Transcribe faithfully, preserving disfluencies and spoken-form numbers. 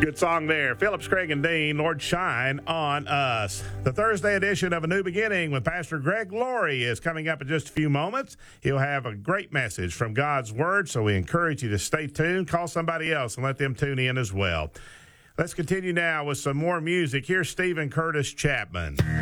Good song there. Phillips, Craig, and Dean, Lord Shine on Us. The Thursday edition of A New Beginning with Pastor Greg Laurie is coming up in just a few moments. He'll have a great message from God's Word, so we encourage you to stay tuned. Call somebody else and let them tune in as well. Let's continue now with some more music. Here's Stephen Curtis Chapman.